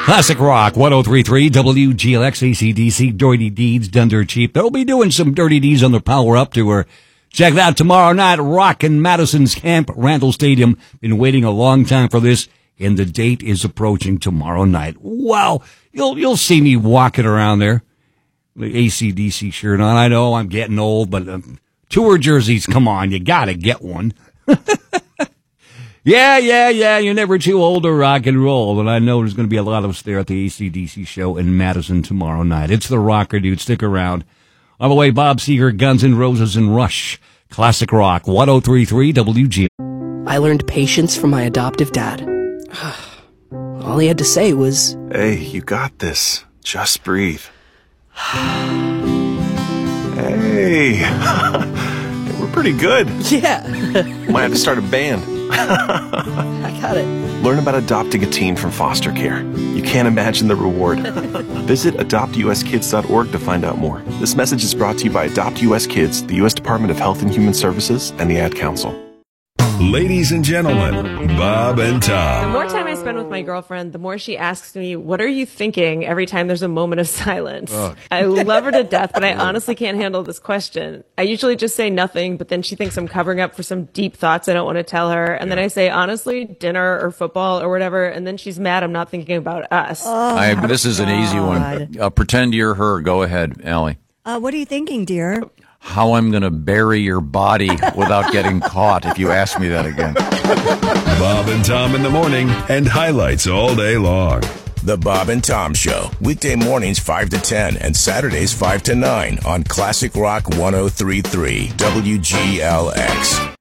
Classic Rock, 103.3 WGLX, AC/DC, Dirty Deeds Done Dirt Cheap. They'll be doing some Dirty Deeds on the Power Up Tour. Check it out tomorrow night, Rock in Madison's Camp Randall Stadium. Been waiting a long time for this, and the date is approaching tomorrow night. Wow, you'll see me walking around there, the AC/DC shirt on. I know I'm getting old, but tour jerseys, come on, you gotta get one. Yeah, you're never too old to rock and roll, but I know there's going to be a lot of us there at the AC/DC show in Madison tomorrow night. It's the Rocker, dude. Stick around. On the way, Bob Seger, Guns N' Roses, and Rush. Classic Rock, 103.3 WG. I learned patience from my adoptive dad. All he had to say was, "Hey, you got this. Just breathe." Hey, we're pretty good. yeah, Might have to start a band. I got it. Learn about adopting a teen from foster care. You can't imagine the reward. Visit adoptuskids.org to find out more. This message is brought to you by Adopt US Kids, the U.S. Department of Health and Human Services, and the Ad Council. Ladies and gentlemen, Bob and The Tom. more time I spend with my girlfriend, the more she asks me, "What are you thinking?" every time there's a moment of silence. I love her to death, but I honestly can't handle this question. I usually just say nothing, but then she thinks I'm covering up for some deep thoughts I don't want to tell her. And then I say, honestly, dinner or football or whatever. And then she's mad I'm not thinking about us. This is an easy one. Pretend you're her. Go ahead, Allie. What are you thinking, dear? How I'm going to bury your body without getting caught if you ask me that again. Bob and Tom in the morning and highlights all day long. The Bob and Tom Show, weekday mornings 5 to 10 and Saturdays 5 to 9 on Classic Rock 103.3 WGLX.